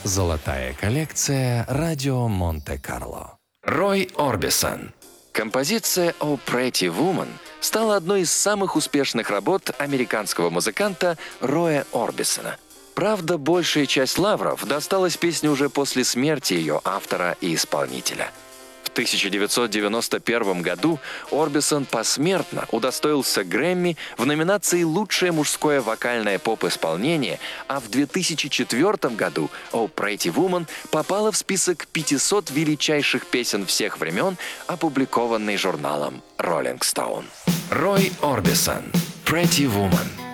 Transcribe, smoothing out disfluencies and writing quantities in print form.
Золотая коллекция «Радио Монте-Карло». Рой Орбисон. Композиция «Oh Pretty Woman» стала одной из самых успешных работ американского музыканта Роя Орбисона. Правда, большая часть лавров досталась песне уже после смерти ее автора и исполнителя. В 1991 году Орбисон посмертно удостоился Грэмми в номинации «Лучшее мужское вокальное поп-исполнение», а в 2004 году «Oh Pretty Woman» попала в список 500 величайших песен всех времен, опубликованный журналом Rolling Stone. Рой Орбисон. Pretty Woman.